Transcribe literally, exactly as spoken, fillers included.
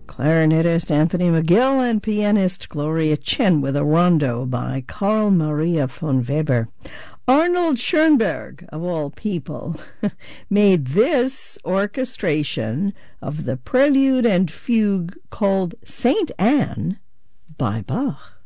clarinetist Anthony McGill and pianist Gloria Chen with a rondo by Carl Maria von Weber. Arnold Schoenberg, of all people, made this orchestration of the prelude and fugue called Saint Anne by Bach.